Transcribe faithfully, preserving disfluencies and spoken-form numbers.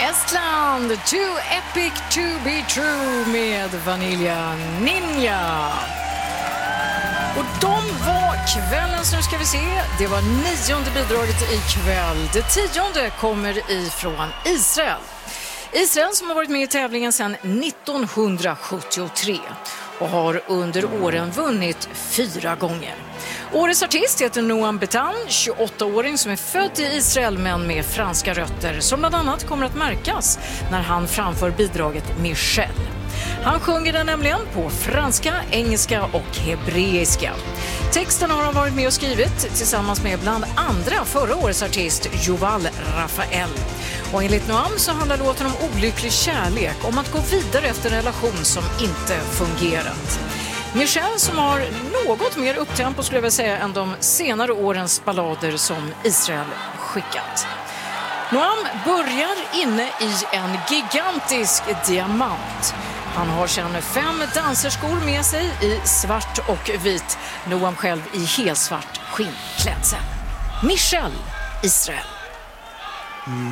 Estland, Too Epic to be true med Vanilla Ninja. Och de var kvällens, nu ska vi se, det var nionde bidraget i kväll. Det tionde kommer ifrån Israel. Israel som har varit med i tävlingen sedan nittonhundrasjuttiotre och har under åren vunnit fyra gånger. Årets artist heter Noam Betan, tjugoåttaåring som är född i Israel men med franska rötter, som bland annat kommer att märkas när han framför bidraget Michel. Han sjunger den nämligen på franska, engelska och hebreiska. Texten har han varit med och skrivit tillsammans med bland andra förra årets artist Yuval Rafael. Och enligt Noam så handlar låten om olycklig kärlek, om att gå vidare efter en relation som inte fungerat. Michel som har något mer upptempo skulle jag vilja säga än de senare årens ballader som Israel skickat. Noam börjar inne i en gigantisk diamant. Han har sedan fem danserskor med sig i svart och vit. Noam själv i helsvart skinnklädsel. Michel, Israel.